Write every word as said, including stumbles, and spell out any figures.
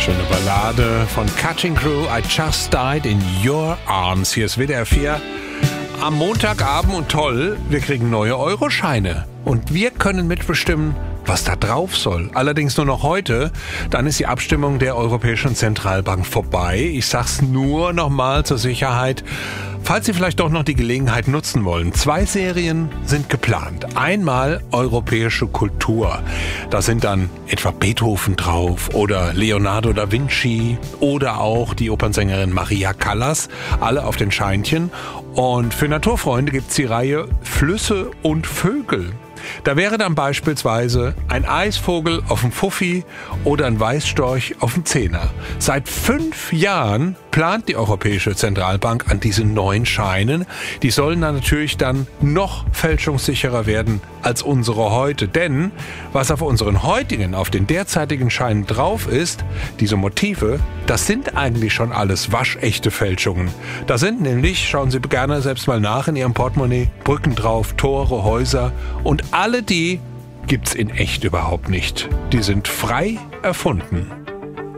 Schöne Ballade von Cutting Crew, I Just Died in Your Arms. Hier ist W D R vier am Montagabend und toll, wir kriegen neue Euroscheine. Und wir können mitbestimmen, was da drauf soll. Allerdings nur noch heute, dann ist die Abstimmung der Europäischen Zentralbank vorbei. Ich sag's nur noch mal zur Sicherheit, falls Sie vielleicht doch noch die Gelegenheit nutzen wollen. Zwei Serien sind geplant. Einmal europäische Kultur. Da sind dann etwa Beethoven drauf oder Leonardo da Vinci oder auch die Opernsängerin Maria Callas. Alle auf den Scheinchen. Und für Naturfreunde gibt's die Reihe Flüsse und Vögel. Da wäre dann beispielsweise ein Eisvogel auf dem Fuffi oder ein Weißstorch auf dem Zehner. Seit fünf Jahren plant die Europäische Zentralbank an diesen neuen Scheinen. Die sollen dann natürlich dann noch fälschungssicherer werden als unsere heute. Denn was auf unseren heutigen, auf den derzeitigen Scheinen drauf ist, diese Motive, das sind eigentlich schon alles waschechte Fälschungen. Da sind nämlich, schauen Sie gerne selbst mal nach in Ihrem Portemonnaie, Brücken drauf, Tore, Häuser und alle die gibt's in echt überhaupt nicht. Die sind frei erfunden.